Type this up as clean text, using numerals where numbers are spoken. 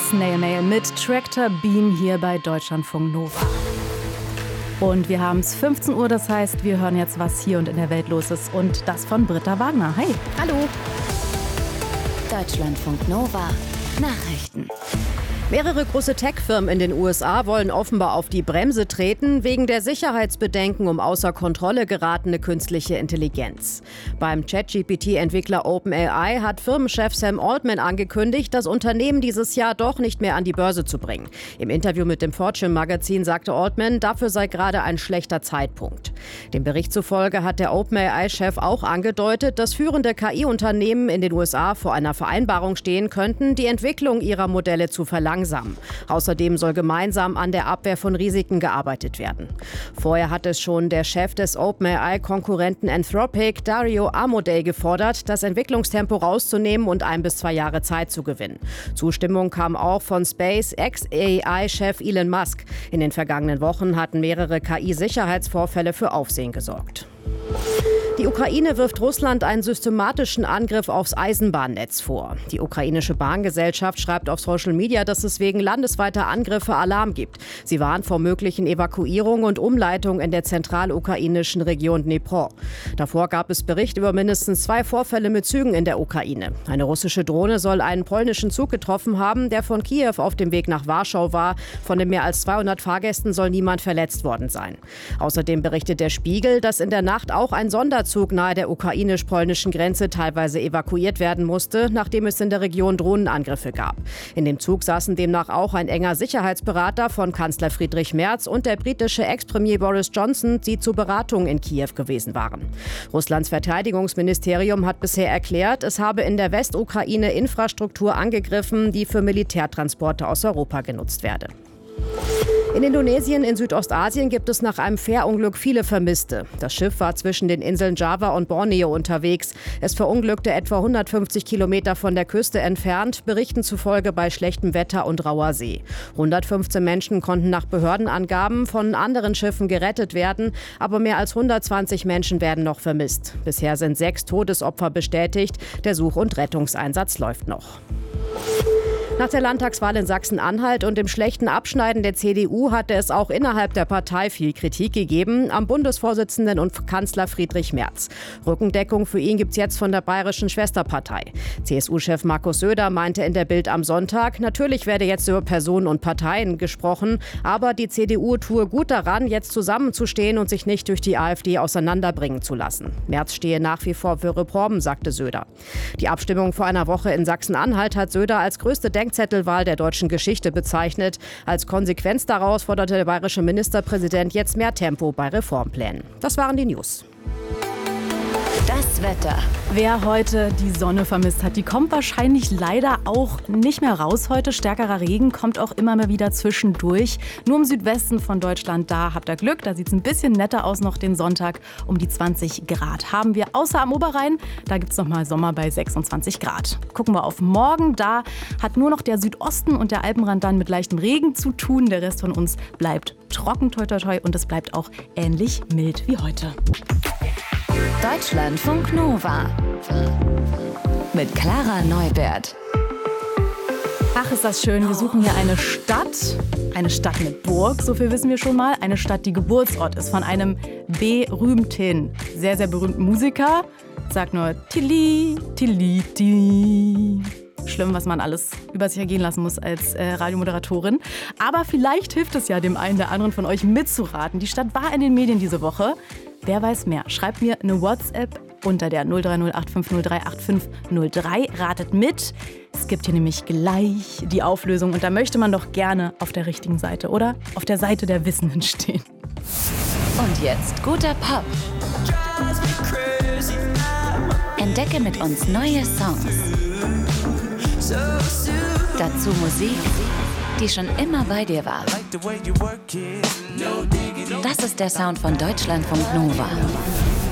Snail Mail mit Tractor Beam hier bei Deutschlandfunk Nova. Und wir haben es 15 Uhr, das heißt, wir hören jetzt, was hier und in der Welt los ist. Und das von Britta Wagner. Hi. Hallo. Deutschlandfunk Nova. Nachrichten. Mehrere große Tech-Firmen in den USA wollen offenbar auf die Bremse treten, wegen der Sicherheitsbedenken um außer Kontrolle geratene künstliche Intelligenz. Beim ChatGPT-Entwickler OpenAI hat Firmenchef Sam Altman angekündigt, das Unternehmen dieses Jahr doch nicht mehr an die Börse zu bringen. Im Interview mit dem Fortune-Magazin sagte Altman, dafür sei gerade ein schlechter Zeitpunkt. Dem Bericht zufolge hat der OpenAI-Chef auch angedeutet, dass führende KI-Unternehmen in den USA vor einer Vereinbarung stehen könnten, die Entwicklung ihrer Modelle zu verlangsamen. Außerdem soll gemeinsam an der Abwehr von Risiken gearbeitet werden. Vorher hat es schon der Chef des OpenAI-Konkurrenten Anthropic, Dario Amodei, gefordert, das Entwicklungstempo rauszunehmen und 1 bis 2 Jahre Zeit zu gewinnen. Zustimmung kam auch von SpaceX-AI-Chef Elon Musk. In den vergangenen Wochen hatten mehrere KI-Sicherheitsvorfälle für Aufsehen gesorgt. Die Ukraine wirft Russland einen systematischen Angriff aufs Eisenbahnnetz vor. Die ukrainische Bahngesellschaft schreibt auf Social Media, dass es wegen landesweiter Angriffe Alarm gibt. Sie warnt vor möglichen Evakuierungen und Umleitungen in der zentralukrainischen Region Dnipro. Davor gab es Berichte über mindestens 2 Vorfälle mit Zügen in der Ukraine. Eine russische Drohne soll einen polnischen Zug getroffen haben, der von Kiew auf dem Weg nach Warschau war. Von den mehr als 200 Fahrgästen soll niemand verletzt worden sein. Außerdem berichtet der Spiegel, dass in der Nacht auch ein Sonderzug nahe der ukrainisch-polnischen Grenze teilweise evakuiert werden musste, nachdem es in der Region Drohnenangriffe gab. In dem Zug saßen demnach auch ein enger Sicherheitsberater von Kanzler Friedrich Merz und der britische Ex-Premier Boris Johnson, die zu Beratungen in Kiew gewesen waren. Russlands Verteidigungsministerium hat bisher erklärt, es habe in der Westukraine Infrastruktur angegriffen, die für Militärtransporte aus Europa genutzt werde. In Indonesien in Südostasien gibt es nach einem Fährunglück viele Vermisste. Das Schiff war zwischen den Inseln Java und Borneo unterwegs. Es verunglückte etwa 150 Kilometer von der Küste entfernt, Berichten zufolge bei schlechtem Wetter und rauer See. 115 Menschen konnten nach Behördenangaben von anderen Schiffen gerettet werden, aber mehr als 120 Menschen werden noch vermisst. Bisher sind 6 Todesopfer bestätigt. Der Such- und Rettungseinsatz läuft noch. Nach der Landtagswahl in Sachsen-Anhalt und dem schlechten Abschneiden der CDU hatte es auch innerhalb der Partei viel Kritik gegeben am Bundesvorsitzenden und Kanzler Friedrich Merz. Rückendeckung für ihn gibt's jetzt von der bayerischen Schwesterpartei. CSU-Chef Markus Söder meinte in der Bild am Sonntag, natürlich werde jetzt über Personen und Parteien gesprochen, aber die CDU tue gut daran, jetzt zusammenzustehen und sich nicht durch die AfD auseinanderbringen zu lassen. Merz stehe nach wie vor für Reformen, sagte Söder. Die Abstimmung vor einer Woche in Sachsen-Anhalt hat Söder als größte Denkzettelwahl der deutschen Geschichte bezeichnet. Als Konsequenz daraus forderte der bayerische Ministerpräsident jetzt mehr Tempo bei Reformplänen. Das waren die News. Das Wetter. Wer heute die Sonne vermisst hat, die kommt wahrscheinlich leider auch nicht mehr raus heute. Stärkerer Regen kommt auch immer mal wieder zwischendurch. Nur im Südwesten von Deutschland, da habt ihr Glück. Da sieht es ein bisschen netter aus noch den Sonntag. Um die 20 Grad haben wir, außer am Oberrhein. Da gibt es nochmal Sommer bei 26 Grad. Gucken wir auf morgen. Da hat nur noch der Südosten und der Alpenrand dann mit leichtem Regen zu tun. Der Rest von uns bleibt trocken, toi toi toi. Und es bleibt auch ähnlich mild wie heute. Deutschlandfunk Nova mit Clara Neubert. Ach, ist das schön. Wir suchen hier eine Stadt mit Burg, so viel wissen wir schon mal. Eine Stadt, die Geburtsort ist von einem berühmten, sehr, sehr berühmten Musiker. Sagt nur Tilly, Tilly, Tilly. Schlimm, was man alles über sich ergehen lassen muss als Radiomoderatorin. Aber vielleicht hilft es ja dem einen oder anderen von euch mitzuraten. Die Stadt war in den Medien diese Woche. Wer weiß mehr? Schreibt mir eine WhatsApp unter der 03085038503. Ratet mit. Es gibt hier nämlich gleich die Auflösung. Und da möchte man doch gerne auf der richtigen Seite oder auf der Seite der Wissenden stehen. Und jetzt guter Pop. Entdecke mit uns neue Songs. Dazu Musik, die schon immer bei dir war. Das ist der Sound von Deutschlandfunk Nova.